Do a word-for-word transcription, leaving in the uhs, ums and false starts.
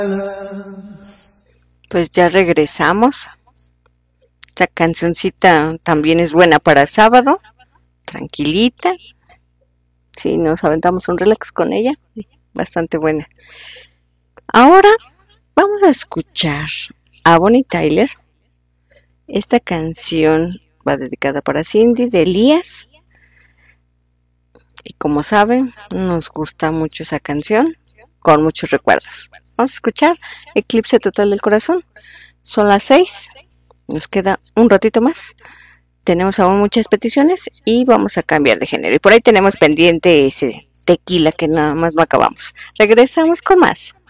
Pues ya regresamos. Esta cancioncita también es buena para sábado, tranquilita. Sí, nos aventamos un relax con ella, bastante buena. Ahora vamos a escuchar a Bonnie Tyler. Esta canción va dedicada para Cindy, de Elías. Y como saben, nos gusta mucho esa canción, con muchos recuerdos. Vamos a escuchar Eclipse Total del Corazón. Son las seis, nos queda un ratito más. Tenemos aún muchas peticiones y vamos a cambiar de género. Y por ahí tenemos pendiente ese tequila que nada más no acabamos. Regresamos con más.